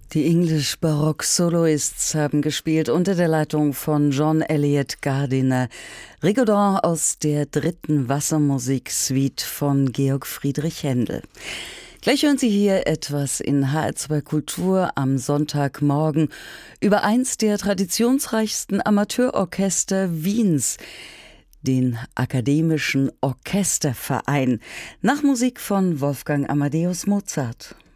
Die English Baroque Soloists haben gespielt unter der Leitung von John Eliot Gardiner. Rigaudon aus der 3. Wassermusik-Suite von Georg Friedrich Händel. Gleich hören Sie hier etwas in HR2 Kultur am Sonntagmorgen über eins der traditionsreichsten Amateurorchester Wiens, den Akademischen Orchesterverein, nach Musik von Wolfgang Amadeus Mozart.